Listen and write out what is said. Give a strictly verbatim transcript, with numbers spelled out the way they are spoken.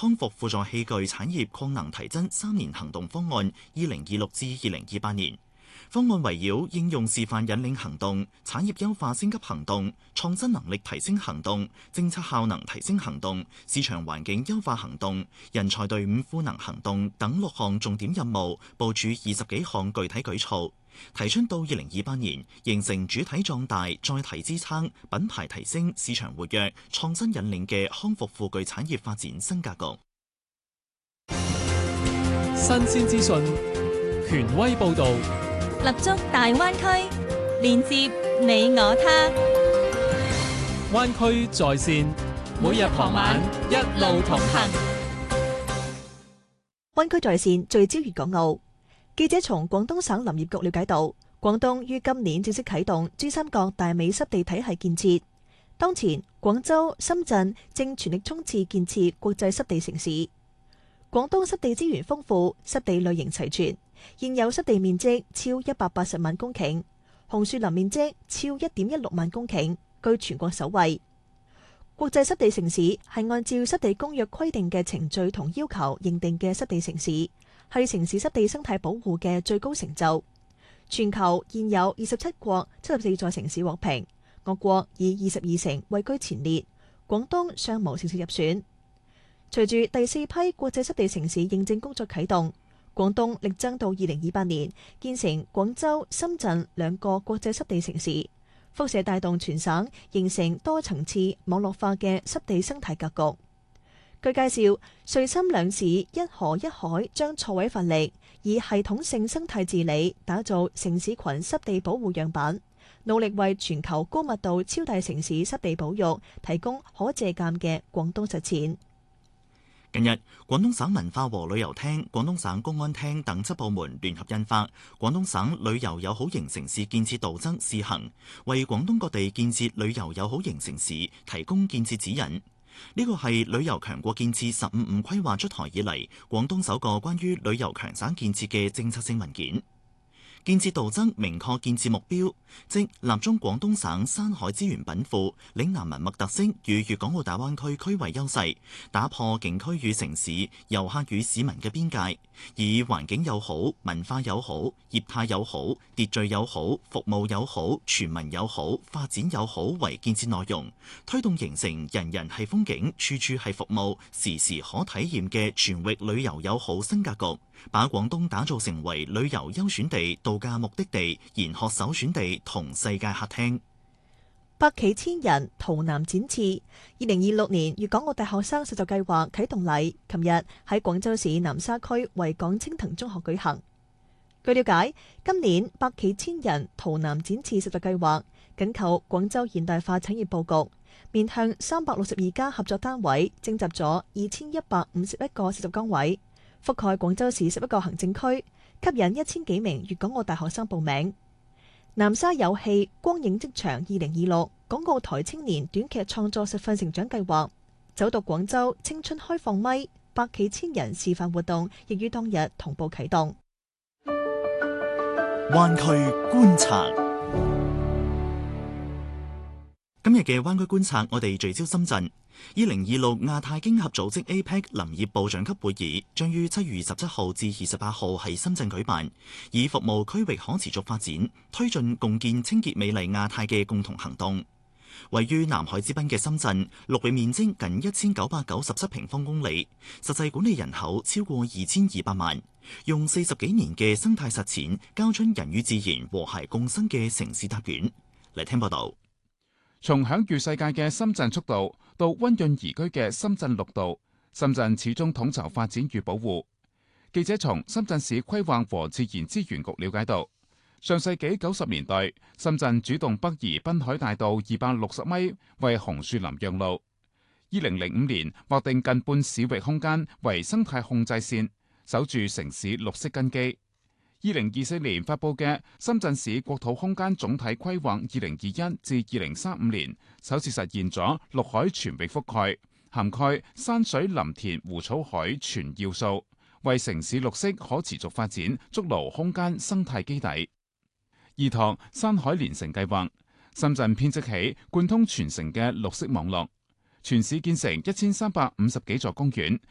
康復輔助器具產業擴能提增三年行動方案（二零二六至二零二八年）。方案圍繞應用示範引領行動、產業優化升級行動、創新能力提升行動、政策效能提升行動、市場環境優化行動、人才隊伍賦能行動等六項重點任務，部署二十幾項具體舉措，提出到二零二八年形成主體壯大、載體支撐、品牌提升、市場活躍、創新引領嘅康復輔具產業發展新格局。 新鮮資訊，權威報導。 立足大灣區，連接你我他。 灣區在線，每日傍晚一路同行。 灣區在線聚焦粵港澳。記者從廣東省林業局了解到，廣東於今年正式啟動珠三角大尾濕地體系建設。當前，廣州、深圳正全力衝刺建設國際濕地城市。廣東濕地資源豐富，濕地類型齊全。現有濕地面積超一百八十萬公頃，紅樹林面積超一點一六萬公頃，居全國首位。國際濕地城市係按照濕地公約規定嘅程序同要求認定嘅濕地城市，係城市濕地生態保護嘅最高成就。全球現有二十七國七十四座城市獲評，我國以二十二城位居前列，廣東尚無城市入選。隨住第四批國際濕地城市認證工作啟動，廣東力爭到二零二八年建成廣州、深圳兩個國際濕地城市，輻射帶動全省形成多層次網絡化嘅濕地生態格局。據介紹，穗深兩市一河一海將錯位發力，以系統性生態治理打造城市群濕地保護樣板，努力為全球高密度超大城市濕地保育提供可借鑑嘅廣東實踐。 近日，廣東省文化和旅遊廳、廣東省公安廳等執部門聯合印發《廣東省旅遊友好型城市建設圖則試行》，為廣東各地建設旅遊友好型城市提供建設指引。呢個係旅遊強國建設十五五規劃出台以嚟，廣東首個關於旅遊強省建設嘅政策性文件。建設圖則明確建設目標，即立中廣東省山海資源稟賦、嶺南文物特色與粵港澳大灣區區位優勢，打破景區與城市、遊客與市民嘅邊界，以環境友好、文化友好、業態友好、秩序友好、服務友好、全民友好、發展友好為建設內容，推動形成人人係風景、處處係服務、時時可體驗嘅全域旅遊友好新格局，把廣東打造成為旅遊優選地、度假目的地、研學首選地同世界客廳。 百企千人圖南展翅，二零二六年粵港澳大學生實習計劃啟動禮，琴日喺廣州市南沙區維港青藤中學舉行。據了解，今年百企千人圖南展翅實習計劃緊扣廣州現代化產業佈局，面向三百六十二家合作單位徵集咗二千一百五十一個實習崗位，覆蓋廣州市十一個行政區，吸引一千幾名粵港澳大學生報名。南沙有戲光影職場二零二六港澳台青年短劇創作實訓成長計劃，走讀廣州青春開放咪百企千人示範活動，亦於當日同步啟動。 灣區觀察，今日嘅灣區觀察，我哋聚焦深圳。二零二六亞太經合組織 A P E C 林業部長級會議將於七月十七號至二十八號喺深圳舉辦，以服務區域可持續發展，推進共建清潔美麗亞太嘅共同行動。位於南海之濱嘅深圳，陸地面積近一千九百九十七平方公里，實際管理人口超過二千二百萬，用四十幾年嘅生態實踐，交出人與自然和諧共生嘅城市答卷。嚟聽報道。 從享譽世界嘅深圳速度到溫潤宜居嘅深圳綠道，深圳始終統籌發展與保護。記者從深圳市規劃和自然資源局了解到，上世紀九十年代，深圳主動北移濱海大道二百六十米為紅樹林讓路。二零零五年劃定近半市域空間為生態控制線，守住城市綠色根基。二零二四年發布嘅《深圳市國土空間總體規劃二零二一至二零三五年》，首次實現咗綠海全域覆蓋，涵蓋山水林田湖草海全要素，為城市綠色可持續發展築牢空間生態基底。依託山海連城計劃，深圳編織起貫通全城嘅綠色網絡，全市建成一千三百五十幾座公園，